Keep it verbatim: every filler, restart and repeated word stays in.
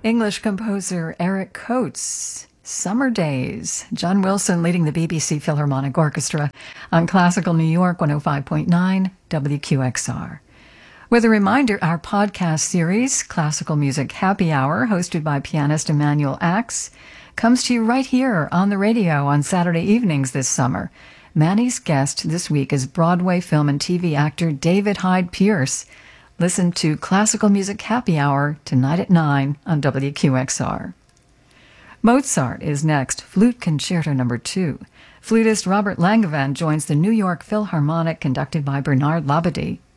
English composer Eric Coates, Summer Days. John Wilson leading the B B C Philharmonic Orchestra on Classical New York one oh five point nine W Q X R. With a reminder, our podcast series, Classical Music Happy Hour, hosted by pianist Emmanuel Axe, comes to you right here on the radio on Saturday evenings this summer. Manny's guest this week is Broadway film and T V actor David Hyde Pierce. Listen to Classical Music Happy Hour tonight at nine on W Q X R. Mozart is next, Flute Concerto Number two. Flutist Robert Langevin joins the New York Philharmonic, conducted by Bernard Labadie.